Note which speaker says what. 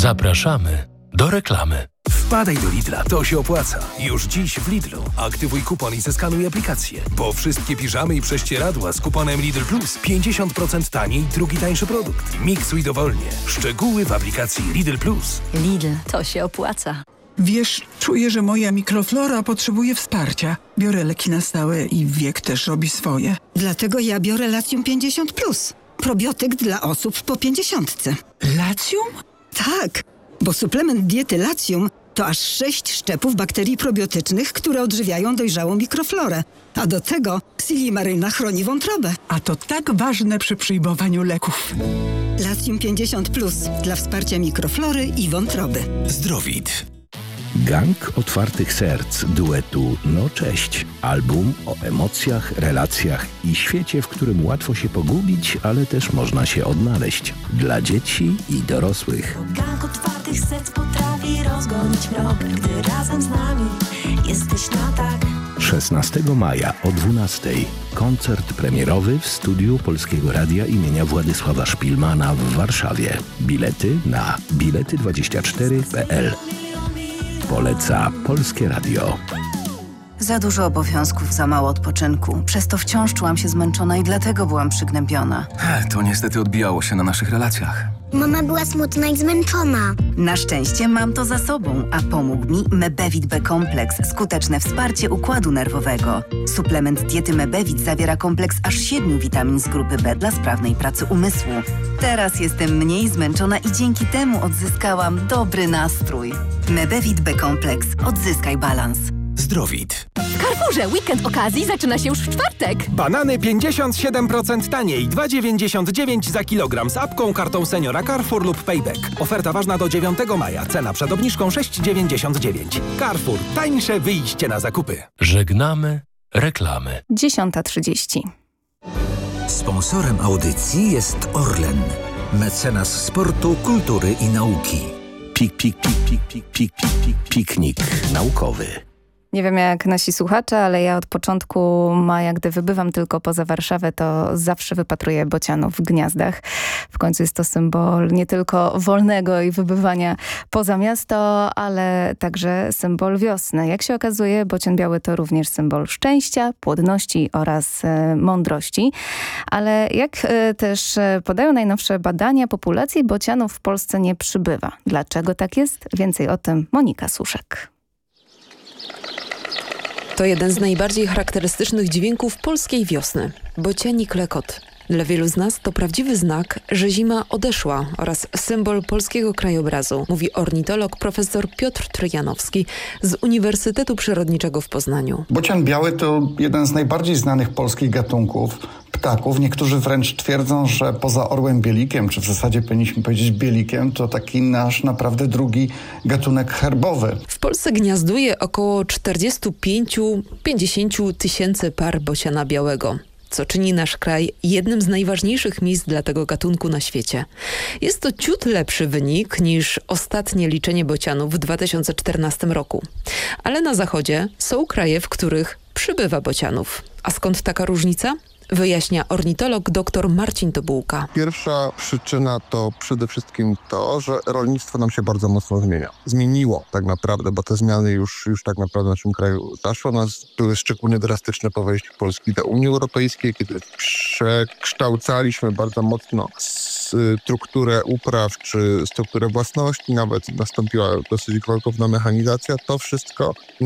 Speaker 1: Zapraszamy do reklamy.
Speaker 2: Wpadaj do Lidla, to się opłaca. Już dziś w Lidlu aktywuj kupon i zeskanuj aplikację. Bo wszystkie piżamy i prześcieradła z kuponem Lidl Plus 50% taniej, drugi tańszy produkt. Miksuj dowolnie. Szczegóły w aplikacji Lidl Plus.
Speaker 3: Lidl, to się opłaca.
Speaker 4: Wiesz, czuję, że moja mikroflora potrzebuje wsparcia. Biorę leki na stałe i wiek też robi swoje.
Speaker 5: Dlatego ja biorę Latium 50+. Probiotyk dla osób po 50.
Speaker 4: Latium?
Speaker 5: Tak, bo suplement diety Latium to aż 6 szczepów bakterii probiotycznych, które odżywiają dojrzałą mikroflorę. A do tego Silimaryna chroni wątrobę.
Speaker 4: A to tak ważne przy przyjmowaniu leków.
Speaker 5: Latium 50+ dla wsparcia mikroflory i wątroby.
Speaker 6: Zdrowit. Gang otwartych serc duetu No Cześć. Album o emocjach, relacjach i świecie, w którym łatwo się pogubić, ale też można się odnaleźć. Dla dzieci i dorosłych.
Speaker 7: Gang otwartych serc potrafi rozgonić mrok, gdy razem z nami jesteś na tak.
Speaker 6: 16 maja o 12:00 koncert premierowy w studiu Polskiego Radia imienia Władysława Szpilmana w Warszawie. Bilety na bilety24.pl. Poleca Polskie Radio.
Speaker 3: Za dużo obowiązków, za mało odpoczynku. Przez to wciąż czułam się zmęczona i dlatego byłam przygnębiona.
Speaker 8: To niestety odbijało się na naszych relacjach.
Speaker 9: Mama była smutna i zmęczona.
Speaker 3: Na szczęście mam to za sobą, a pomógł mi Mebevit B-kompleks, skuteczne wsparcie układu nerwowego. Suplement diety Mebevit zawiera kompleks aż 7 witamin z grupy B dla sprawnej pracy umysłu. Teraz jestem mniej zmęczona i dzięki temu odzyskałam dobry nastrój. Mebevit B-kompleks. Odzyskaj balans.
Speaker 6: Zdrowit.
Speaker 10: W Carrefourze weekend okazji zaczyna się już w czwartek.
Speaker 11: Banany 57% taniej, 2,99 za kilogram z apką, kartą seniora Carrefour lub Payback. Oferta ważna do 9 maja. Cena przed obniżką 6,99. Carrefour. Tańsze wyjście na zakupy.
Speaker 1: Żegnamy reklamy.
Speaker 3: 10:30.
Speaker 12: Sponsorem audycji jest Orlen, mecenas sportu, kultury i nauki.
Speaker 6: Piknik naukowy.
Speaker 13: Nie wiem jak nasi słuchacze, ale ja od początku maja, gdy wybywam tylko poza Warszawę, to zawsze wypatruję bocianów w gniazdach. W końcu jest to symbol nie tylko wolnego i wybywania poza miasto, ale także symbol wiosny. Jak się okazuje, bocian biały to również symbol szczęścia, płodności oraz mądrości. Ale jak też podają najnowsze badania, populacji bocianów w Polsce nie przybywa. Dlaczego tak jest? Więcej o tym Monika Suszek.
Speaker 14: To jeden z najbardziej charakterystycznych dźwięków polskiej wiosny. Bociani klekot. Dla wielu z nas to prawdziwy znak, że zima odeszła oraz symbol polskiego krajobrazu, mówi ornitolog profesor Piotr Tryjanowski z Uniwersytetu Przyrodniczego w Poznaniu.
Speaker 15: Bocian biały to jeden z najbardziej znanych polskich gatunków ptaków. Niektórzy wręcz twierdzą, że poza orłem bielikiem, czy w zasadzie powinniśmy powiedzieć bielikiem, to taki nasz naprawdę drugi gatunek herbowy.
Speaker 14: W Polsce gniazduje około 45-50 tysięcy par bociana białego, co czyni nasz kraj jednym z najważniejszych miejsc dla tego gatunku na świecie. Jest to ciut lepszy wynik niż ostatnie liczenie bocianów w 2014 roku. Ale na zachodzie są kraje, w których przybywa bocianów. A skąd taka różnica? Wyjaśnia ornitolog dr Marcin Tobułka.
Speaker 16: Pierwsza przyczyna to przede wszystkim to, że rolnictwo nam się bardzo mocno zmienia. Zmieniło tak naprawdę, bo te zmiany już tak naprawdę w naszym kraju zaszły. Były szczególnie drastyczne po wejściu Polski do Unii Europejskiej, kiedy przekształcaliśmy bardzo mocno strukturę upraw czy strukturę własności. Nawet nastąpiła dosyć gwałtowna mechanizacja. To wszystko